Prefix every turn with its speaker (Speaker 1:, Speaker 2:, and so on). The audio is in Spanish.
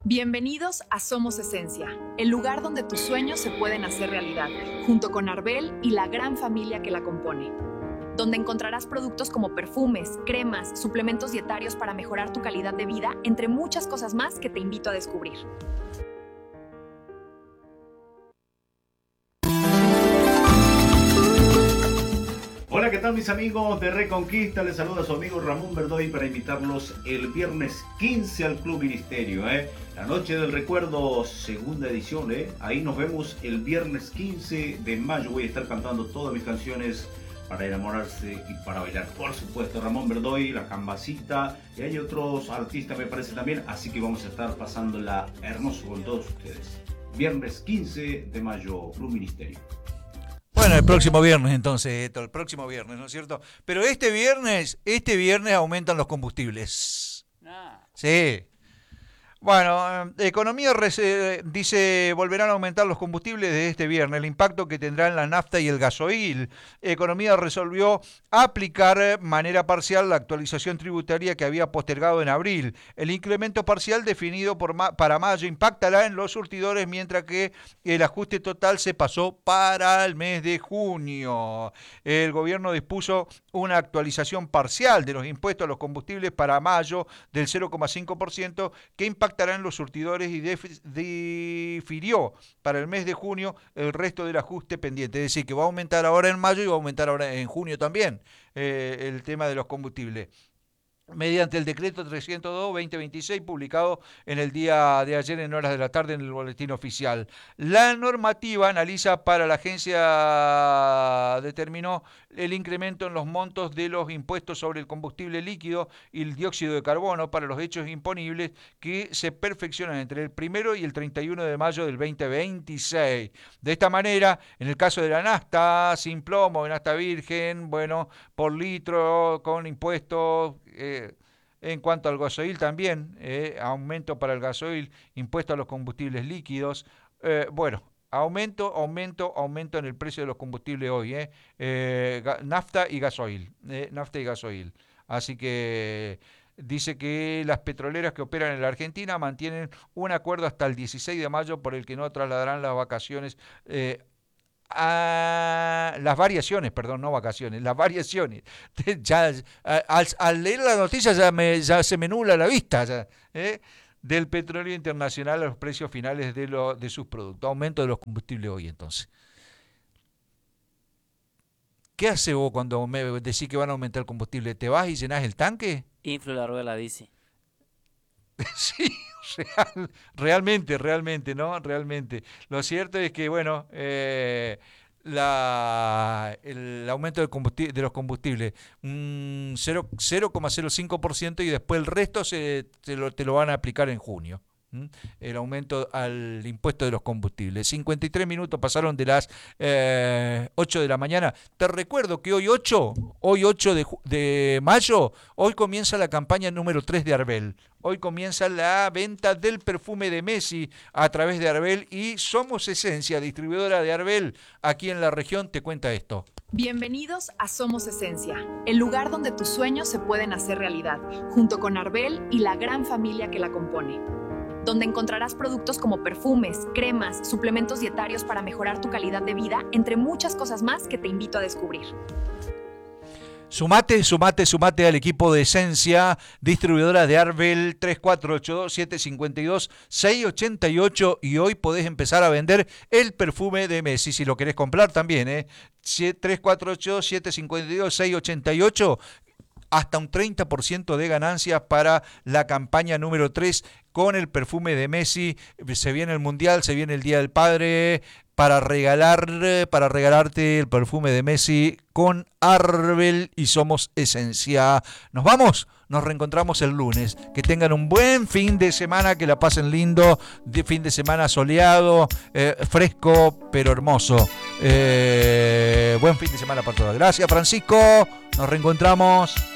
Speaker 1: Bienvenidos a Somos Esencia, el lugar donde tus sueños se pueden hacer realidad, junto con Arbel y la gran familia que la compone. Donde encontrarás productos como perfumes, cremas, suplementos dietarios para mejorar tu calidad de vida, entre muchas cosas más que te invito a descubrir.
Speaker 2: Hola, ¿qué tal mis amigos de Reconquista? Les saluda su amigo Ramón Verdoy para invitarlos el viernes 15 al Club Ministerio, La Noche del Recuerdo, segunda edición, Ahí nos vemos el viernes 15 de mayo. Voy a estar cantando todas mis canciones para enamorarse y para bailar. Por supuesto, Ramón Verdoy, La Cambacita, y hay otros artistas me parece también, así que vamos a estar pasándola hermoso con todos ustedes. Viernes 15 de mayo, Club Ministerio.
Speaker 3: Bueno, el próximo viernes entonces, el próximo viernes, ¿no es cierto? Pero este viernes aumentan los combustibles. Sí. Bueno, Economía dice, volverán a aumentar los combustibles de este viernes, el impacto que tendrán la nafta y el gasoil. Economía resolvió aplicar manera parcial la actualización tributaria que había postergado en abril. El incremento parcial definido para mayo impactará en los surtidores, mientras que el ajuste total se pasó para el mes de junio. El gobierno dispuso una actualización parcial de los impuestos a los combustibles para mayo del 0,5% que impactará en los surtidores y difirió para el mes de junio el resto del ajuste pendiente. Es decir, que va a aumentar ahora en mayo y va a aumentar ahora en junio también el tema de los combustibles. Mediante el decreto 302-2026 publicado en el día de ayer en horas de la tarde en el boletín oficial. La normativa analiza para la agencia determinó el incremento en los montos de los impuestos sobre el combustible líquido y el dióxido de carbono para los hechos imponibles que se perfeccionan entre el 1 y el 31 de mayo del 2026. De esta manera, en el caso de la nafta sin plomo, nafta virgen, por litro con impuestos. En cuanto al gasoil también, aumento para el gasoil, impuesto a los combustibles líquidos, aumento en el precio de los combustibles hoy, nafta y gasoil, así que dice que las petroleras que operan en la Argentina mantienen un acuerdo hasta el 16 de mayo por el que no trasladarán las vacaciones las variaciones. Ya, al leer la noticia ya se me nubla la vista del petróleo internacional a los precios finales de sus productos. Aumento de los combustibles hoy entonces. ¿Qué hace vos cuando me decís que van a aumentar el combustible? ¿Te vas y llenás el tanque?
Speaker 4: Inflo la rueda, dice.
Speaker 3: Sí, realmente, ¿no? Realmente. Lo cierto es que, el aumento de los combustibles, 0,05% y después el resto te lo van a aplicar en junio. El aumento al impuesto de los combustibles. 53 minutos pasaron de las 8 de la mañana. Te recuerdo que hoy 8 de mayo, hoy comienza la campaña número 3 de Arbel. Hoy comienza la venta del perfume de Messi a través de Arbel y Somos Esencia, distribuidora de Arbel aquí en la región, te cuenta esto.
Speaker 1: Bienvenidos a Somos Esencia, el lugar donde tus sueños se pueden hacer realidad, junto con Arbel y la gran familia que la compone. Donde encontrarás productos como perfumes, cremas, suplementos dietarios para mejorar tu calidad de vida, entre muchas cosas más que te invito a descubrir.
Speaker 3: Sumate al equipo de Esencia, distribuidora de Arbel 3482-752-688 y hoy podés empezar a vender el perfume de Messi si lo querés comprar también, 3482-752-688. Hasta un 30% de ganancias para la campaña número 3 con el perfume de Messi. Se viene el Mundial, se viene el Día del Padre, para regalarte el perfume de Messi con Arbel y Somos Esencia. ¿Nos vamos? Nos reencontramos el lunes. Que tengan un buen fin de semana, que la pasen lindo, fin de semana soleado, fresco, pero hermoso. Buen fin de semana para todos. Gracias, Francisco. Nos reencontramos.